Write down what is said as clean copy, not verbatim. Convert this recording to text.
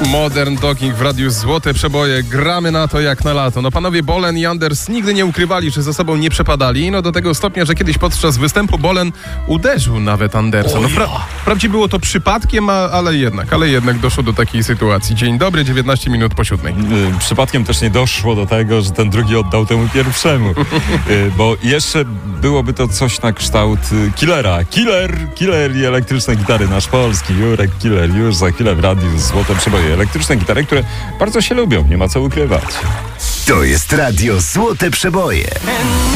Modern Talking w radiu Złote Przeboje. Gramy na to jak na lato. No panowie Bolen i Anders nigdy nie ukrywali, że ze sobą nie przepadali. No do tego stopnia, że kiedyś podczas występu Bolen uderzył nawet Andersa. No wprawdzie było to przypadkiem, ale jednak doszło do takiej sytuacji. Dzień dobry, 19 minut po 7. Przypadkiem też nie doszło do tego, że ten drugi oddał temu pierwszemu. Bo jeszcze byłoby to coś na kształt Killera. Killer i elektryczne gitary, nasz polski Jurek Killer, już za chwilę w radiu Złote Przeboje. Elektryczne gitary, które bardzo się lubią, nie ma co ukrywać. To jest radio Złote Przeboje.